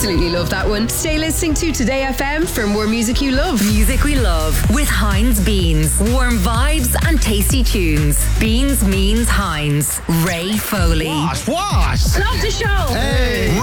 absolutely love that one. Stay listening to Today FM for more music you love. Music we love with Heinz Beans. Warm vibes and tasty tunes. Beans means Heinz. Ray Foley. What? Love the show. Hey.